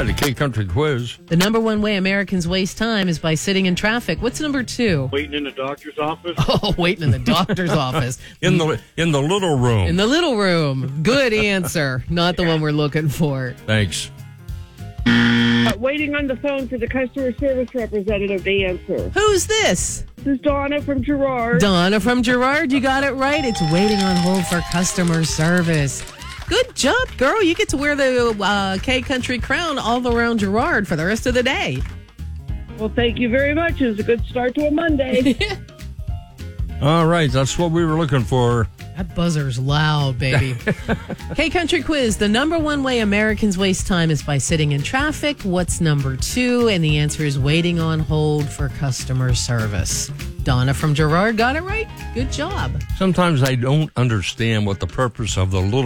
Hi, the K Country Quiz. The number one way Americans waste time is by sitting in traffic. What's number 2? Waiting in the doctor's office. Oh, waiting in the doctor's office. In the little room. In the little room. Good answer. Not the one we're looking for. Thanks. Waiting on the phone for the customer service representative to answer. Who's this? This is Donna from Girard. Donna from Girard. You got it right. It's waiting on hold for customer service. Good job, girl. You get to wear the K Country crown all around Girard for the rest of the day. Well, thank you very much. It was a good start to a Monday. All right, that's what we were looking for. That buzzer's loud, baby. K Country Quiz. The number one way Americans waste time is by sitting in traffic. What's number 2? And the answer is waiting on hold for customer service. Donna from Girard got it right. Good job. Sometimes I don't understand what the purpose of the little